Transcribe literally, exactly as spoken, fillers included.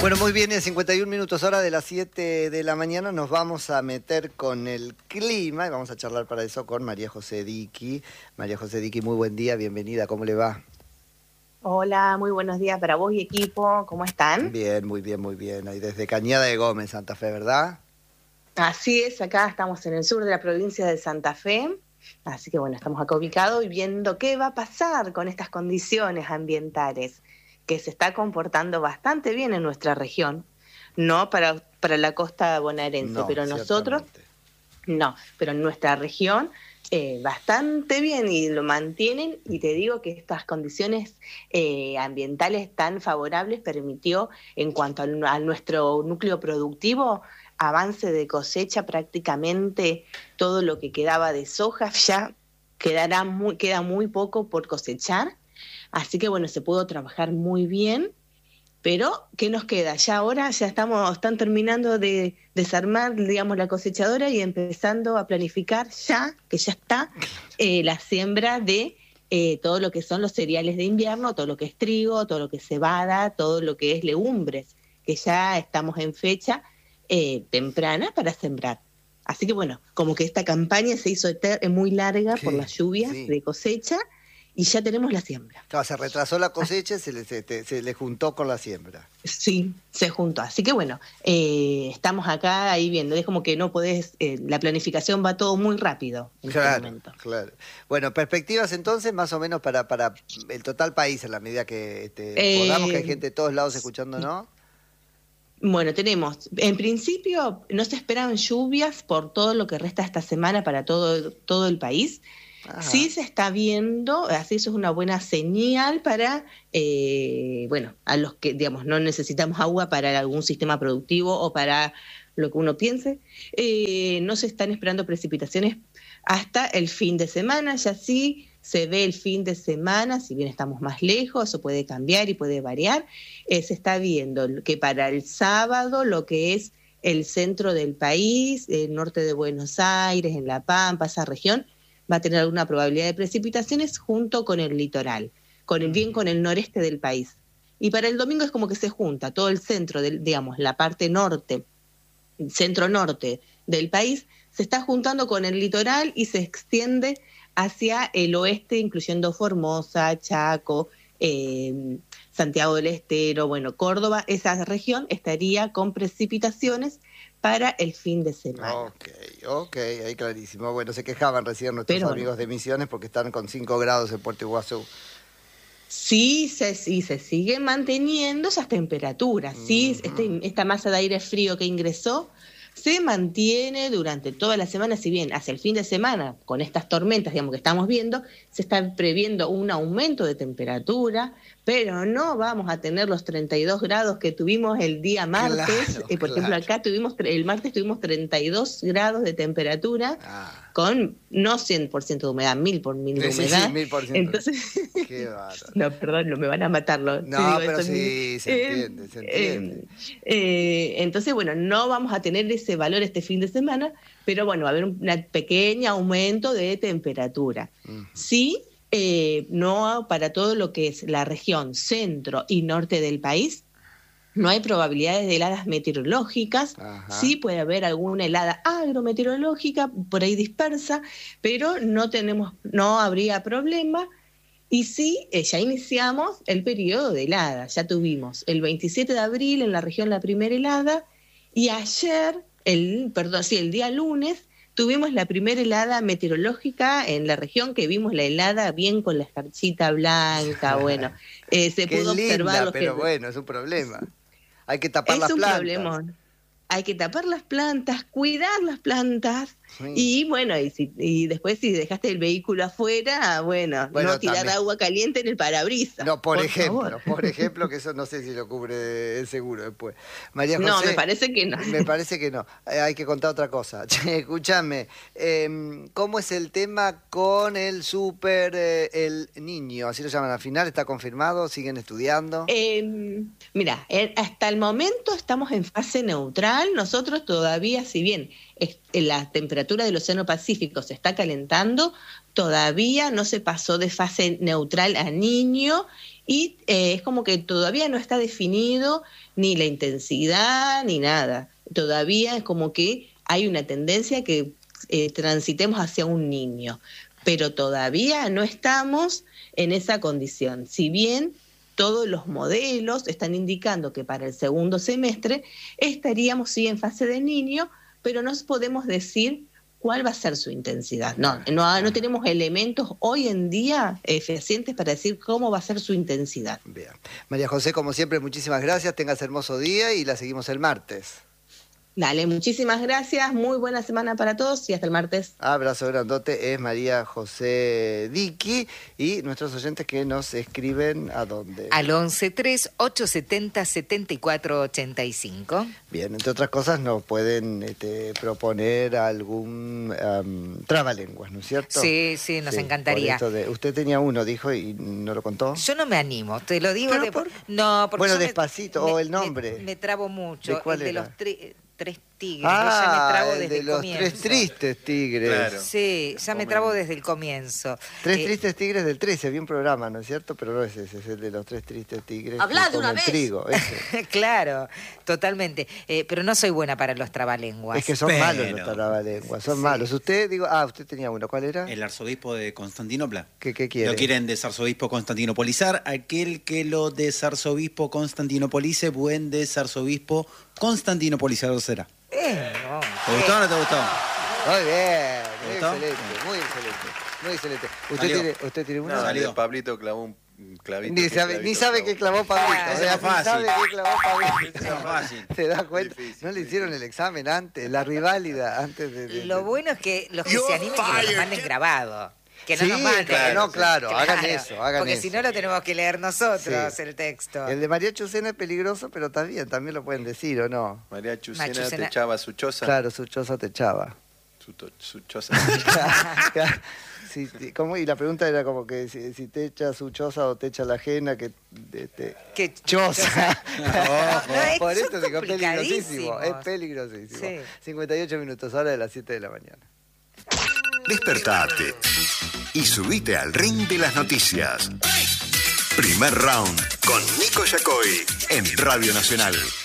Bueno, muy bien, en cincuenta y un minutos, hora de las siete de la mañana, nos vamos a meter con el clima y vamos a charlar para eso con María José Diqui. María José Diqui, muy buen día, bienvenida, ¿cómo le va? Hola, muy buenos días para vos y equipo, ¿cómo están? Bien, muy bien, muy bien, ahí desde Cañada de Gómez, Santa Fe, ¿verdad? Así es, acá estamos en el sur de la provincia de Santa Fe, así que bueno, estamos acá ubicados y viendo qué va a pasar con estas condiciones ambientales, que se está comportando bastante bien en nuestra región, no para, para la costa bonaerense, No, pero nosotros, ciertamente. no, pero en nuestra región eh, bastante bien y lo mantienen, y te digo que estas condiciones eh, ambientales tan favorables permitió en cuanto al, a nuestro núcleo productivo, avance de cosecha, prácticamente todo lo que quedaba de soja ya quedará muy, queda muy poco por cosechar, así que bueno, se pudo trabajar muy bien. Pero, ¿qué nos queda? Ya ahora ya estamos, están terminando de desarmar, digamos, la cosechadora y empezando a planificar ya, que ya está, eh, la siembra de eh, todo lo que son los cereales de invierno, todo lo que es trigo, todo lo que es cebada, todo lo que es legumbres, que ya estamos en fecha eh, temprana para sembrar. Así que bueno, como que esta campaña se hizo eter- muy larga por las lluvias Sí. de cosecha y ya tenemos la siembra. Claro, se retrasó la cosecha y se le, se, te- se le juntó con la siembra. Sí, se juntó. Así que bueno, eh, estamos acá ahí viendo. Es como que no podés, eh, la planificación va todo muy rápido en este Claro, momento. claro. Bueno, perspectivas entonces más o menos para, para el total país en la medida que este, Eh, podamos, que hay gente de todos lados escuchándonos. Bueno, tenemos, en principio no se esperan lluvias por todo lo que resta esta semana para todo, todo el país. Ajá. Sí se está viendo, así eso es una buena señal para, eh, bueno, a los que, digamos, no necesitamos agua para algún sistema productivo o para lo que uno piense. Eh, no se están esperando precipitaciones hasta el fin de semana, ya sí se ve el fin de semana, si bien estamos más lejos, eso puede cambiar y puede variar. Eh, se está viendo que para el sábado lo que es el centro del país, el norte de Buenos Aires, en La Pampa, esa región, va a tener alguna probabilidad de precipitaciones junto con el litoral, con el, bien con el noreste del país. Y para el domingo es como que se junta todo el centro, del, digamos, la parte norte, centro-norte del país, se está juntando con el litoral y se extiende hacia el oeste, incluyendo Formosa, Chaco, eh, Santiago del Estero, bueno, Córdoba. Esa región estaría con precipitaciones para el fin de semana. Ok, ok, ahí clarísimo. Bueno, se quejaban recién nuestros Pero, amigos de Misiones porque están con cinco grados en Puerto Iguazú. Sí, se, sí, se siguen manteniendo esas temperaturas, sí, Ujú. este, esta masa de aire frío que ingresó se mantiene durante toda la semana, si bien hacia el fin de semana, con estas tormentas, digamos, que estamos viendo, se está previendo un aumento de temperatura, pero no vamos a tener los treinta y dos grados que tuvimos el día martes. Claro, Eh, por claro. ejemplo, acá tuvimos, el martes tuvimos treinta y dos grados de temperatura, Ah. con no cien por ciento de humedad, mil por mil de Sí, sí, humedad. sí, mil por ciento. Entonces, Qué bárbaro. no, perdón, no me van a matarlo. No, Sí, digo, pero eso sí, es- se eh, entiende, se eh, entiende. eh, entonces, bueno, no vamos a tener ese valor este fin de semana, pero bueno, va a haber un pequeño aumento de temperatura. Ujú. Sí, eh, no para todo lo que es la región centro y norte del país, no hay probabilidades de heladas meteorológicas. Ajá. Sí puede haber alguna helada agrometeorológica por ahí dispersa, pero no tenemos, no habría problema. Y sí, eh, ya iniciamos el periodo de helada. Ya tuvimos el veintisiete de abril en la región la primera helada, y ayer, el, perdón, sí, el día lunes, tuvimos la primera helada meteorológica en la región, que vimos la helada bien con la escarchita blanca. Bueno, eh, se Qué pudo observar linda, los pero que... bueno, es un problema. Hay que tapar Es las un plantas. problemón. Hay que tapar las plantas, cuidar las plantas, Sí. y bueno, y, si, y después si dejaste el vehículo afuera, bueno, Bueno, no tirar también. agua caliente en el parabrisas. No, por, ejemplo, favor. por ejemplo, que eso no sé si lo cubre el seguro después. María José. No, me parece que no. Me parece que no. Eh, hay que contar otra cosa. Che, escúchame, eh, ¿cómo es el tema con el super, eh, el niño? Así lo llaman al final, ¿está confirmado? ¿Siguen estudiando? Eh, mira, eh, hasta el momento estamos en fase neutral. Nosotros todavía, si bien es, la temperatura del Océano Pacífico se está calentando, todavía no se pasó de fase neutral a niño y eh, es como que todavía no está definido ni la intensidad ni nada. Todavía es como que hay una tendencia que eh, transitemos hacia un niño, pero todavía no estamos en esa condición. Si bien todos los modelos están indicando que para el segundo semestre estaríamos sí en fase de niño, pero no podemos decir cuál va a ser su intensidad. No, no, no tenemos elementos hoy en día eh, fehacientes para decir cómo va a ser su intensidad. Bien. María José, como siempre, muchísimas gracias. Tengas hermoso día y la seguimos el martes. Dale, muchísimas gracias, muy buena semana para todos y hasta el martes. Abrazo grandote, es María José Diqui y nuestros oyentes que nos escriben ¿a dónde? Al once tres ocho setenta setenta y cuatro ochenta y cinco. Bien, entre otras cosas nos pueden este, proponer algún um, trabalenguas, ¿no es cierto? Sí, sí, nos sí, encantaría. Por esto de, usted tenía uno, dijo, y no lo contó. Yo no me animo, te lo digo. De, por... No, porque bueno, yo despacito, me, o el nombre. Me, me trabo mucho. ¿De cuál el era? de los tri... Tres tigres, ah, ya me trabo el desde de el los comienzo. Tres tristes tigres. Claro. Sí, ya me trabo desde el comienzo. Tres eh, tristes tigres del trece, había un programa, ¿no es cierto? Pero no es ese, es el de los tres tristes tigres. Hablá de una vez. Trigo, ese. Claro, totalmente. Eh, pero no soy buena para los trabalenguas. Es que son Pero... malos los trabalenguas, son Sí. malos. Usted, digo, ah, usted tenía uno, ¿cuál era? El arzobispo de Constantinopla. ¿Qué, qué quiere? Lo quieren desarzobispo constantinopolizar. Aquel que lo desarzobispo constantinopolice, buen desarzobispo constantinopolizador será. Eh, no, ¿Te gustó o no te gustó? Muy bien, ¿Te muy gustó? excelente, muy excelente, muy excelente. ¿Usted Salió. tiene, usted tiene uno? No, Salió. el de Pablito clavó un clavito. Ni ¿qué sabe, clavito ni sabe clavó? que clavó Pablito. Ah, o sea, eso ni es sabe fácil. que clavó Pablito. Eso es fácil. ¿Se da cuenta? Difícil, no le difícil. hicieron el examen antes, la riválida antes de... de- Lo de- bueno es que los que se animen que nos lo manden grabado. Que no Sí, nos manden. claro, no, claro, hagan eso, hagan Porque eso. si no lo tenemos que leer nosotros, Sí. el texto. El de María Chucena es peligroso, pero está bien, también lo pueden decir, ¿o no? María Chucena, Machucena. te echaba su choza. Claro, su choza te echaba. Su, to- su choza. Claro. Sí, sí, ¿cómo? Y la pregunta era como que si, si te echa su choza o te echa la ajena, que de- te- Qué choza. No, es- Por son eso digo, es peligrosísimo, complicadísimos. es peligrosísimo. Sí. cincuenta y ocho minutos, hora de las siete de la mañana. Despertate y subite al ring de las noticias. Primer round con Nico Yacoy en Radio Nacional.